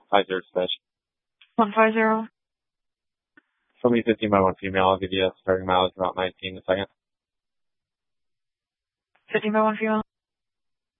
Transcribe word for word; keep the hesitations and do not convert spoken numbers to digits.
Five zero fish. One five zero. Show me fifteen by one female. I'll give you a starting mileage about nineteen in a second. Fifteen by one female.